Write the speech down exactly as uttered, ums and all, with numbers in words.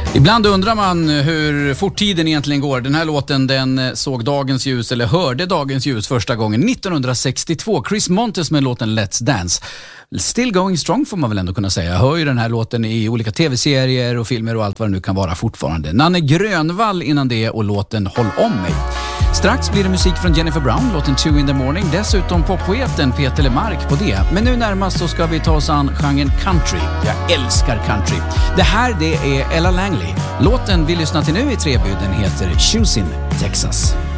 Ibland undrar man hur fort tiden egentligen går. Den här låten den såg dagens ljus, eller hörde dagens ljus första gången nittonhundrasextiotvå. Chris Montes med låten Let's Dance. Still going strong får man väl ändå kunna säga. Jag hör ju den här låten i olika tv-serier och filmer och allt vad det nu kan vara fortfarande. Nanne Grönvall innan det och låten Håll om mig. Strax blir det musik från Jennifer Brown, låten Two in the Morning. Dessutom poppoeten Peter Lemark på det. Men nu närmast så ska vi ta oss an genren country. Jag älskar country. Det här det är Ella Langley. Låten vi lyssnar till nu i Trebyn heter Choosing Texas.